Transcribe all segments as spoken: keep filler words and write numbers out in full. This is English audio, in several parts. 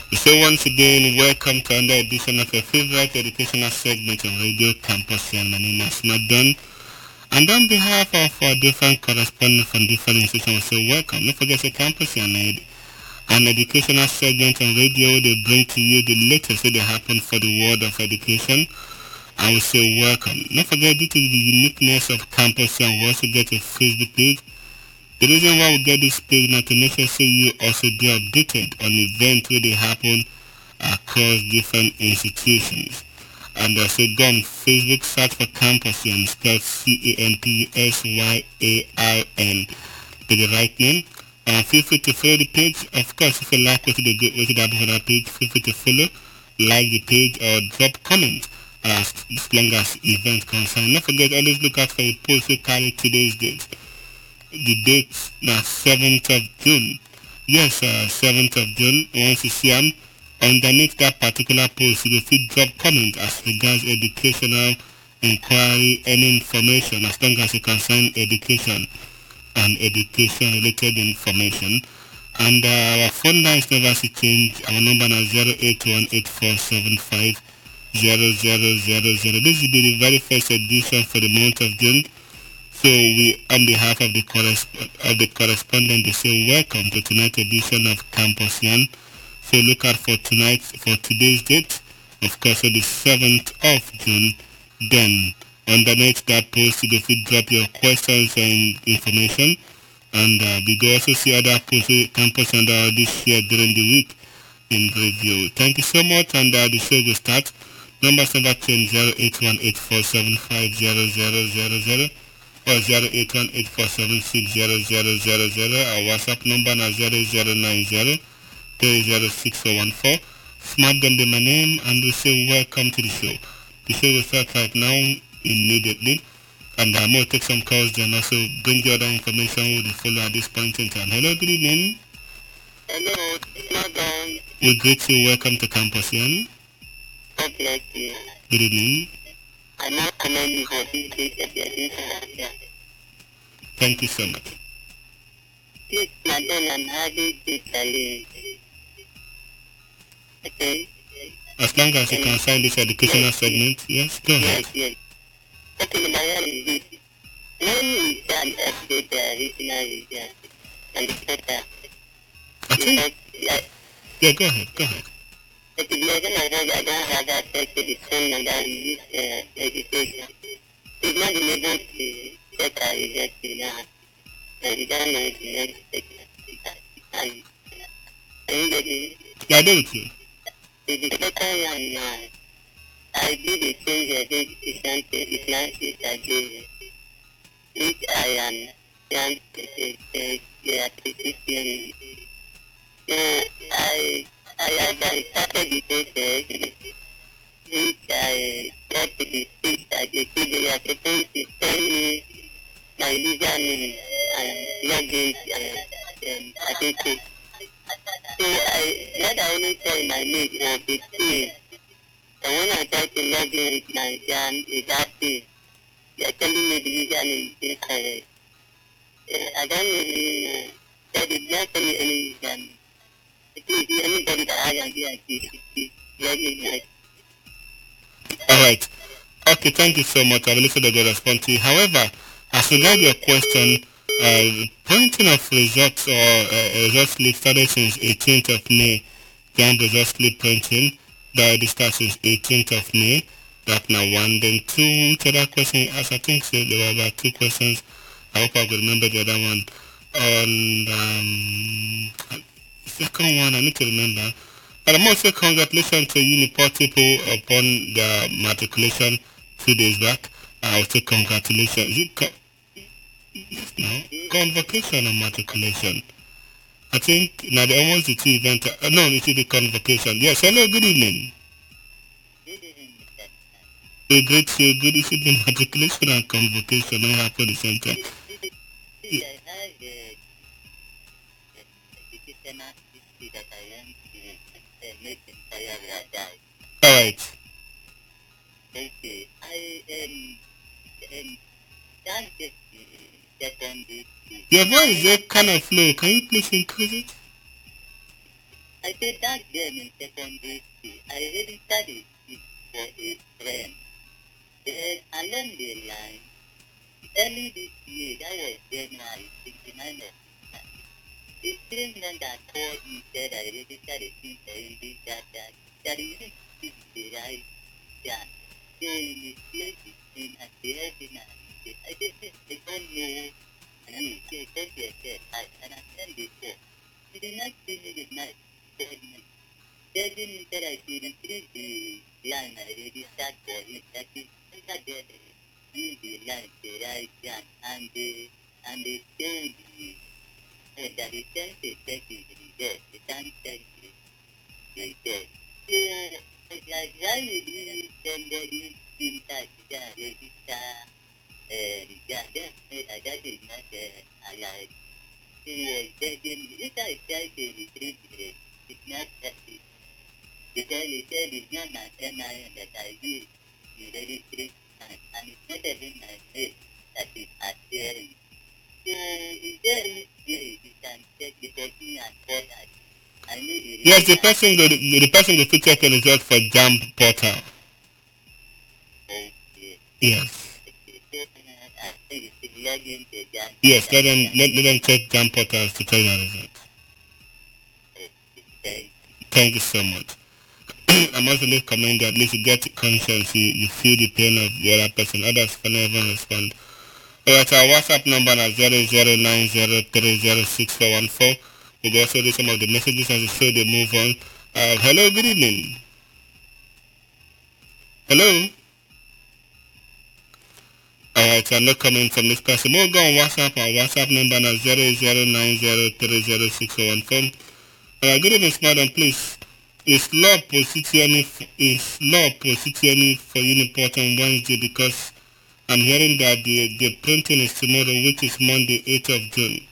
So once again, welcome to another edition of your favorite educational segment on Radio Campus. And my name is Madon. And on behalf of our different correspondents from different institutions, so welcome. Don't forget the Campus and an educational segment on radio. They bring to you the latest that happen for the world of education. I will say welcome. Don't forget, due to the uniqueness of Campus, and we also get a Facebook page. The reason why we get this page now to make sure so you also be updated on events where they happen across different institutions. And uh, so go on Facebook, search for Campusyan, spelled C A M P S Y A R N, to the right name. Uh, feel free to follow the page. Of course, if you like what you do, what you do for that page, feel free to follow, like the page, or drop comment as, as long as event concern. Don't forget, always look out for a post to carry today's date. The date now seventh of June. Yes, uh, seventh of June. Once you see them, underneath that particular post, you will see drop comment as regards educational inquiry, any information, as long as you concern education and education related information. And uh, our phone line is never changed. Our number is zero eight one eight four seven five zero zero zero zero. This will be the very first edition for the month of June. So we, on behalf of the, corresp- of the correspondent, they say welcome to tonight's edition of Campusyan. So look out for tonight, for today's date, of course, on the seventh of June. Then, underneath that post, you can drop your questions and information. And uh, we go also see other posts, Campus and uh, this year during the week in review. Thank you so much, and uh, the show will start. Numbers never change, zero eight one eight four seven five zero zero zero zero. Or zero eight one eight four seven six zero zero zero zero. Our WhatsApp number is zero zero nine zero three zero six four one four. Smart them be my name and we say welcome to the show. The show will start right now immediately. And I'm going to take some calls and also bring the other information we will follow at this point in time. Hello, good evening. Hello, madam. We greet you. Welcome to Campus Yan. God bless you. Good evening. I now commend you for this great education. Thank you so much. Yes, madam, I'm having this challenge. Okay? As long as you can sign this educational yes, segment, yes, go ahead. Yes, yes. Okay, my name is this. When we can update the original region and the better. I think, yes, yeah, go ahead, go ahead. But if you're going to have, I don't have access to the phone and that is uh, education. It's not illegal to check our results now. And you don't know if you know the second. Are you getting it? Yeah, I do with you. The second one now, I did the change I did Islam to Islam again. Which I am trying to take the acquisition. I I I started the process, which I got to the stage at the city at the time to tell me my username and login and identity. So I not only tell my name and the team, and when I try to log in with my jam, it's active. They're telling me the username is incorrect. I don't really know. They did not tell me any username. Alright. Okay, thank you so much. I will listen to the response to you. However, as regards your question, uh, printing of results or uh, results slip started since eighteenth of May. Then results slip printing that started since eighteenth of May. That now one. Then two, which other question? As I think so, there were about two questions. I hope I will remember the other one. And um, second one, I need to remember. And I'm also congratulations to Uniport people upon the matriculation two days back. I will say congratulations. Is it co- yes, no? Convocation and matriculation. I think now the almost the two events. Uh, no, it is the convocation. Yes, hello, good evening. We greet you. Good evening. The matriculation and convocation all happen at the same time. Yeah. Alright. Okay, I am um, trying to get on this. Your voice is kind of low. Can you please increase it? I I said back then in secondary school, I already studied it for a friend. Then along the line, early this year, that was January twenty-ninth, the same man that called me said I already started teaching this, that, that, that you didn't speak the right time. They initiate the thing at the end and I just said, I don't know. And he said, yes, yes, yes, I understand this. The next thing is the night. They didn't say I should increase the line I already started it. That is, I got the the line, the right line, and the, and the thing is, and that is ten to thirty, the time thirty, the dead. I really send the inside the register, and I got it not I like. The if I tell the retreat, it's not that it. The tell it it's not that I that I did the retreat, and it's better than I said that it's at there. Yes, the person go the person go to check the result for Jump Portal. Yes. Yes, let them let, let them check Jump Portals to tell you the result. Thank you so much. I'm also going to commend that at least you get conscience, you, you feel the pain of the other person. Others can never respond. Alright, our WhatsApp number is zero zero nine zero three zero six four one four. We'll also read some of the messages as the show they move on. Uh, hello, good evening. Hello. Alright, I'm not coming from this person. We'll go on WhatsApp. Our WhatsApp number is zero zero nine zero three zero six four one four. Uh, good evening, madam, please. Is law positioning is law positioning for Uniport on Wednesday because I'm hearing that the, the printing is tomorrow, which is Monday, eighth of June.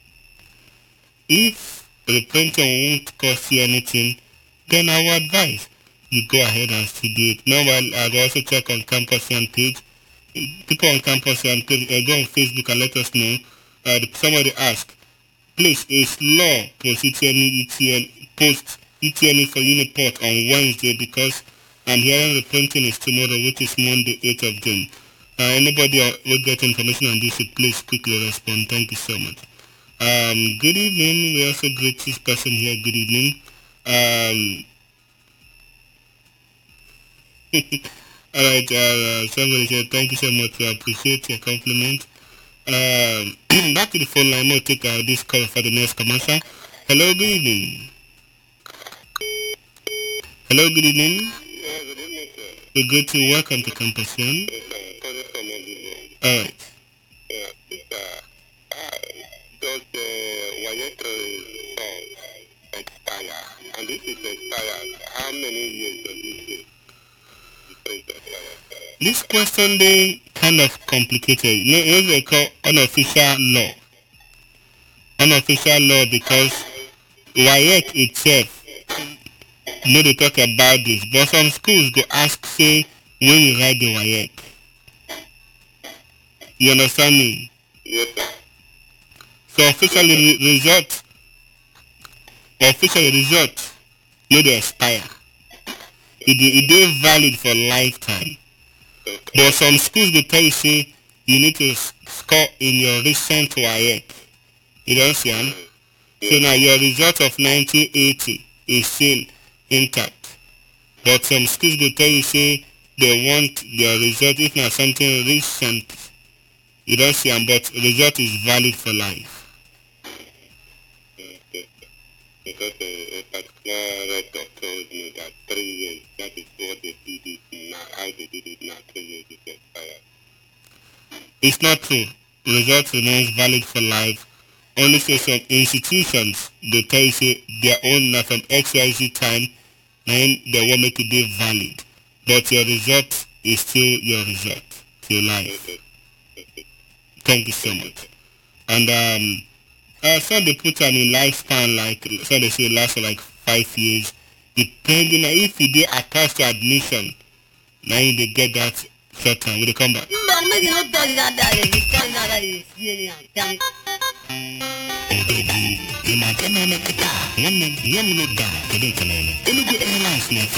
If the printing won't cost you anything, then I would advise you go ahead and still do it. Meanwhile, I'll also check on Campus Yan page. People on Campus Yan page, uh, go on Facebook and let us know. Uh, somebody asked, please, is law positioning E T L post E T L for Uniport on Wednesday because I'm hearing the printing is tomorrow, which is Monday, eighth of June. Uh, anybody will get information on this, please quickly respond. Thank you so much. Um, good evening. We also greet this person here. Good evening. Um, all right. Uh, somebody said thank you so much. I appreciate your compliment. Um, back to the phone line. We'll take uh, this call for the next commercial. Hello. Good evening. Hello. Good evening. Yeah, good evening, sir. We're good to welcome to Campus One. All right. Yeah, it's, uh, uh, does the Wayeto uh, expire? And this is expired. How many years does this take? This question they kind of complicated. You know, what they call unofficial law. Unofficial law because WAEC itself, you know, they talk about this, but some schools go ask, say, when you write the WAEC. You understand me? Yes, sir. So officially re- result, officially result, no they expire. It it is valid for lifetime. But some schools will tell you say you need to score in your recent WAEC. You don't see them? So now your result of nineteen eighty is still intact. But some schools will tell you say they want their result if not something recent. You don't see them, but result is valid for life. Because a particular record told me that three years, that is what they did it now, how they did it now, three years is expired. It's not true. Result remains valid for life. Only say some institutions, they tell you say their own now from X Y Z time, then they won't make it be valid. But your result is still your result, till life. Okay. Okay. Thank you so much. And um, uh, so they put an in lifespan like so they say last for like five years, depending on if you did attached to admission. Now you they get that short time. Will they come back? Oh baby, You might get on a guitar. One of them, young no guy, they don't tell you. Any Airlines,